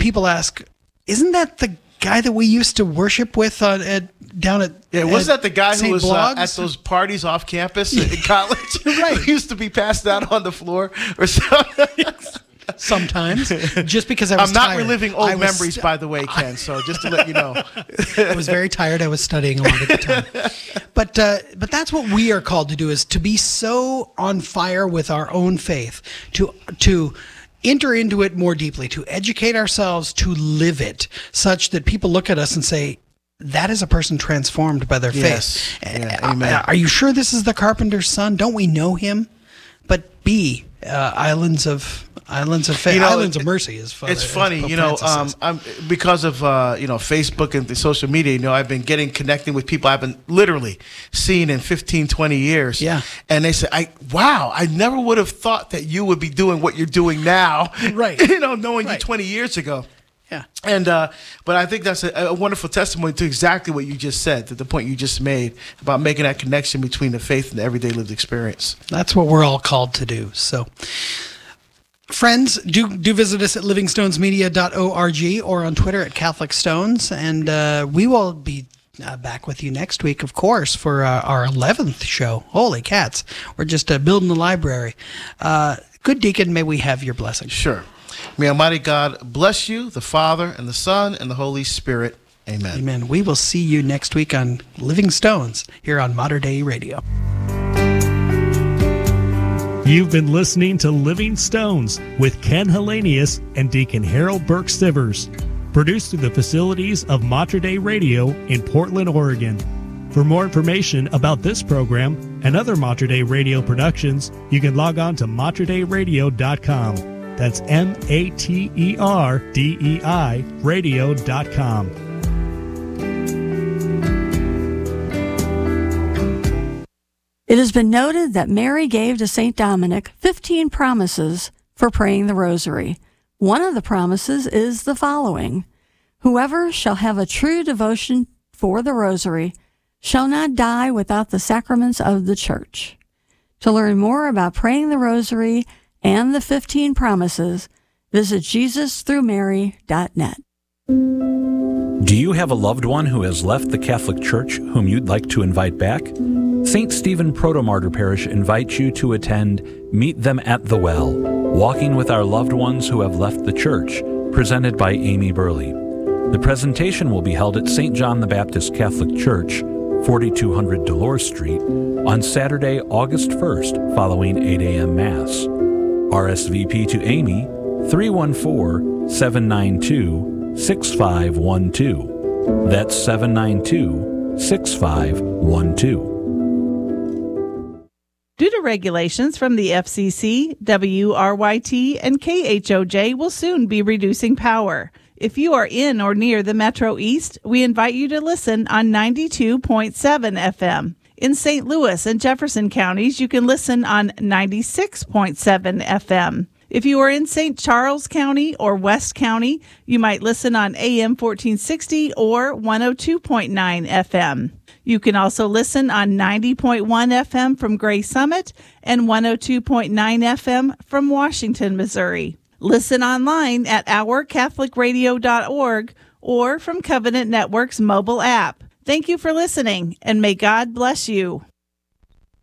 people ask, isn't that the guy that we used to worship with down at wasn't that the guy St. who was at those parties off campus in college? Right. Who used to be passed out on the floor or something? Sometimes, just because I was I'm not tired. reliving old memories, by the way, Ken. So just to let you know, I was very tired. I was studying a lot at the time. But that's what we are called to do: is to be so on fire with our own faith, to enter into it more deeply, to educate ourselves, to live it, such that people look at us and say, that is a person transformed by their faith. Yeah, amen. Are you sure this is the carpenter's son? Don't we know him? But be islands of faith, islands of mercy is fun. It's funny, I'm because of Facebook and the social media. I've been connecting with people I've been literally seeing in 15, 20 years. Yeah, and they say, I never would have thought that you would be doing what you're doing now. Right. Knowing you 20 years ago. Yeah. And but I think that's a wonderful testimony to exactly what you just said, to the point you just made about making that connection between the faith and the everyday lived experience. That's what we're all called to do. So, friends, do visit us at livingstonesmedia.org or on Twitter at Catholic Stones, and we will be back with you next week, of course, for our 11th show. Holy cats. We're just building the library. Good Deacon, may we have your blessing. Sure. May Almighty God bless you, the Father, and the Son, and the Holy Spirit. Amen. Amen. We will see you next week on Living Stones here on Mater Dei Radio. You've been listening to Living Stones with Ken Hellenius and Deacon Harold Burke Sivers, produced through the facilities of Mater Dei Radio in Portland, Oregon. For more information about this program and other Mater Dei Radio productions, you can log on to materdeiradio.com. That's MATERDEI radio.com. It has been noted that Mary gave to St. Dominic 15 promises for praying the rosary. One of the promises is the following: whoever shall have a true devotion for the rosary shall not die without the sacraments of the Church. To learn more about praying the rosary and the 15 promises, visit JesusThroughMary.net. Do you have a loved one who has left the Catholic Church whom you'd like to invite back? St. Stephen Protomartyr Parish invites you to attend Meet Them at the Well, Walking with Our Loved Ones Who Have Left the Church, presented by Amy Burley. The presentation will be held at St. John the Baptist Catholic Church, 4200 Dolores Street, on Saturday, August 1st, following 8 a.m. Mass. RSVP to Amy, 314-792-6512. That's 792-6512. Due to regulations from the FCC, WRYT and KHOJ will soon be reducing power. If you are in or near the Metro East, we invite you to listen on 92.7 FM. In St. Louis and Jefferson counties, you can listen on 96.7 FM. If you are in St. Charles County or West County, you might listen on AM 1460 or 102.9 FM. You can also listen on 90.1 FM from Gray Summit and 102.9 FM from Washington, Missouri. Listen online at ourcatholicradio.org or from Covenant Network's mobile app. Thank you for listening, and may God bless you.